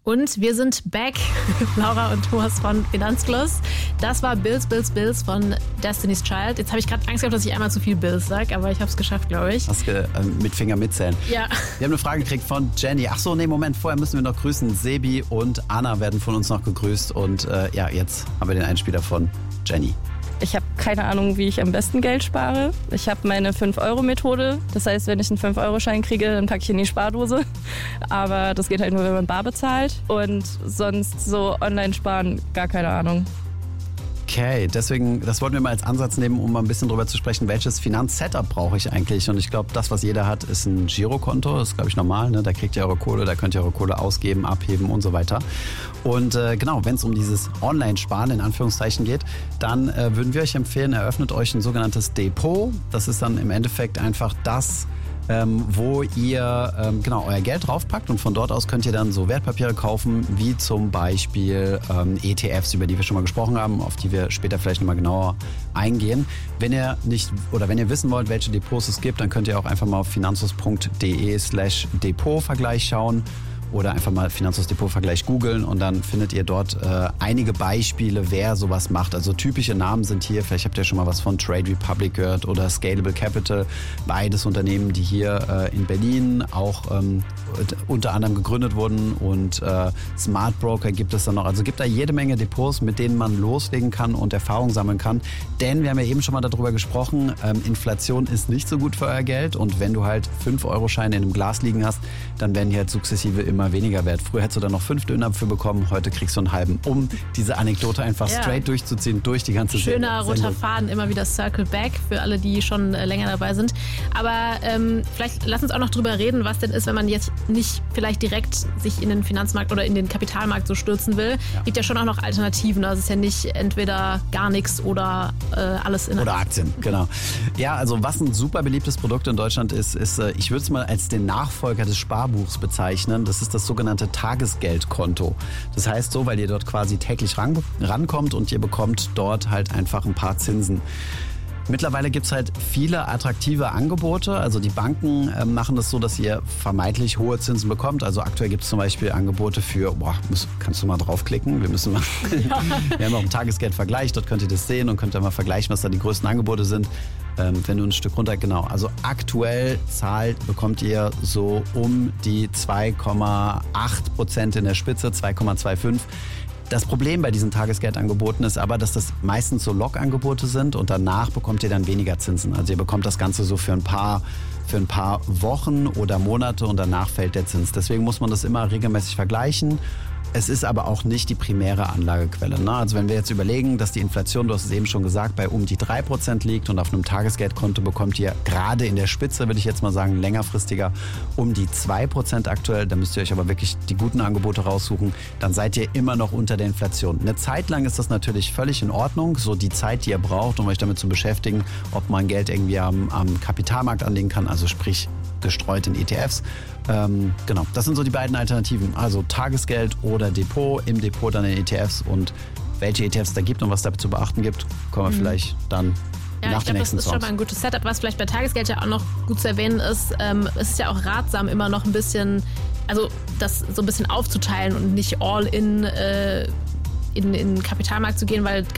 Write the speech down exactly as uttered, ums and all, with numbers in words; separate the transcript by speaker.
Speaker 1: Und wir sind back, Laura und Thomas von Finanzfluss. Das war Bills, Bills, Bills von Destiny's Child. Jetzt habe ich gerade Angst gehabt, dass ich einmal zu viel Bills sage, aber ich habe es geschafft, glaube ich.
Speaker 2: Hast du äh, mit Finger mitzählen.
Speaker 1: Ja.
Speaker 2: Wir haben eine Frage gekriegt von Jenny. Ach so, nee, Moment, vorher müssen wir noch grüßen. Sebi und Anna werden von uns noch gegrüßt. Und äh, ja, jetzt haben wir den Einspieler von Jenny.
Speaker 3: Ich habe keine Ahnung, wie ich am besten Geld spare. Ich habe meine fünf Euro Methode. Das heißt, wenn ich einen fünf Euro Schein kriege, dann packe ich in die Spardose. Aber das geht halt nur, wenn man bar bezahlt. Und sonst so online sparen, gar keine Ahnung.
Speaker 2: Okay, deswegen, das wollten wir mal als Ansatz nehmen, um mal ein bisschen drüber zu sprechen, welches Finanzsetup brauche ich eigentlich. Und ich glaube, das, was jeder hat, ist ein Girokonto. Das ist, glaube ich, normal. Ne? Da kriegt ihr eure Kohle, da könnt ihr eure Kohle ausgeben, abheben und so weiter. Und äh, genau, wenn es um dieses Online-Sparen in Anführungszeichen geht, dann äh, würden wir euch empfehlen, eröffnet euch ein sogenanntes Depot. Das ist dann im Endeffekt einfach das, Ähm, wo ihr ähm, genau euer Geld draufpackt und von dort aus könnt ihr dann so Wertpapiere kaufen, wie zum Beispiel ähm, E T Fs, über die wir schon mal gesprochen haben, auf die wir später vielleicht nochmal genauer eingehen. Wenn ihr nicht oder wenn ihr wissen wollt, welche Depots es gibt, dann könnt ihr auch einfach mal auf finanzfluss.de slash Depotvergleich schauen. Oder einfach mal Finanzfluss-Depot-Vergleich googeln und dann findet ihr dort äh, einige Beispiele, wer sowas macht. Also typische Namen sind hier, vielleicht habt ihr schon mal was von Trade Republic gehört oder Scalable Capital. Beides Unternehmen, die hier äh, in Berlin auch ähm, unter anderem gegründet wurden. Und äh, Smart Broker gibt es dann noch. Also gibt da jede Menge Depots, mit denen man loslegen kann und Erfahrung sammeln kann. Denn wir haben ja eben schon mal darüber gesprochen, ähm, Inflation ist nicht so gut für euer Geld. Und wenn du halt fünf Euro Scheine in einem Glas liegen hast, dann werden die halt sukzessive immer immer weniger wert. Früher hättest du dann noch fünf Döner für bekommen, heute kriegst du einen halben, um diese Anekdote einfach ja. straight durchzuziehen, durch die ganze
Speaker 1: Schöner
Speaker 2: Sendung.
Speaker 1: roter Faden, immer wieder Circle Back für alle, die schon äh, länger dabei sind. Aber ähm, vielleicht lass uns auch noch drüber reden, was denn ist, wenn man jetzt nicht vielleicht direkt sich in den Finanzmarkt oder in den Kapitalmarkt so stürzen will. Ja. Gibt ja schon auch noch Alternativen. Also es ist ja nicht entweder gar nichts oder äh, alles in
Speaker 2: Oder Aktien, genau. Ja, also was ein super beliebtes Produkt in Deutschland ist, ist, äh, ich würde es mal als den Nachfolger des Sparbuchs bezeichnen. Das ist das sogenannte Tagesgeldkonto. Das heißt so, weil ihr dort quasi täglich ran, rankommt und ihr bekommt dort halt einfach ein paar Zinsen. Mittlerweile gibt es halt viele attraktive Angebote. Also die Banken äh, machen das so, dass ihr vermeintlich hohe Zinsen bekommt. Also aktuell gibt es zum Beispiel Angebote für, boah, muss, kannst du mal draufklicken? Wir müssen mal, ja. Wir haben auch einen Tagesgeldvergleich, dort könnt ihr das sehen und könnt ihr mal vergleichen, was da die größten Angebote sind. Ähm, wenn du ein Stück runter, genau. Also aktuell zahlt, bekommt ihr so um die zwei Komma acht Prozent in der Spitze, zwei Komma fünfundzwanzig. Das Problem bei diesen Tagesgeldangeboten ist aber, dass das meistens so Lockangebote sind und danach bekommt ihr dann weniger Zinsen. Also ihr bekommt das Ganze so für ein paar, für ein paar Wochen oder Monate und danach fällt der Zins. Deswegen muss man das immer regelmäßig vergleichen. Es ist aber auch nicht die primäre Anlagequelle. Ne? Also wenn wir jetzt überlegen, dass die Inflation, du hast es eben schon gesagt, bei um die drei Prozent liegt und auf einem Tagesgeldkonto bekommt ihr gerade in der Spitze, würde ich jetzt mal sagen, längerfristiger um die zwei Prozent aktuell. Da müsst ihr euch aber wirklich die guten Angebote raussuchen. Dann seid ihr immer noch unter der Inflation. Eine Zeit lang ist das natürlich völlig in Ordnung. So die Zeit, die ihr braucht, um euch damit zu beschäftigen, ob man Geld irgendwie am, am Kapitalmarkt anlegen kann, also sprich gestreut in E T Fs. Ähm, genau, das sind so die beiden Alternativen. Also Tagesgeld oder Depot, im Depot dann in E T Fs und welche E T Fs da gibt und was da zu beachten gibt, kommen wir mhm. vielleicht dann
Speaker 1: ja,
Speaker 2: nach
Speaker 1: ich
Speaker 2: den
Speaker 1: glaube, das
Speaker 2: nächsten
Speaker 1: ist
Speaker 2: Songs.
Speaker 1: schon mal ein gutes Setup. Was vielleicht bei Tagesgeld ja auch noch gut zu erwähnen ist, ähm, es ist ja auch ratsam, immer noch ein bisschen, also das so ein bisschen aufzuteilen und nicht all in, äh, in, in den Kapitalmarkt zu gehen, weil